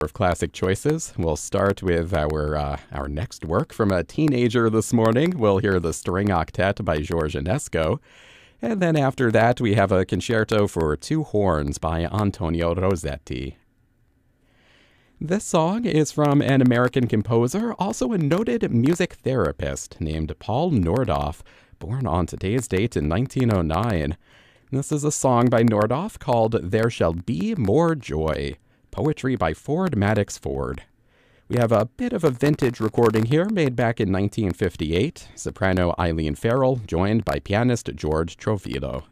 of classic choices. We'll start with our next work from a teenager this morning. We'll hear the String Octet by George Enesco. And then after that, we have a concerto for two horns by Antonio Rossetti. This song is from an American composer, also a noted music therapist named Paul Nordhoff, born on today's date in 1909. This is a song by Nordhoff called There Shall Be More Joy, poetry by Ford Madox Ford. We have a bit of a vintage recording here made back in 1958, soprano Eileen Farrell, joined by pianist George Trovillo.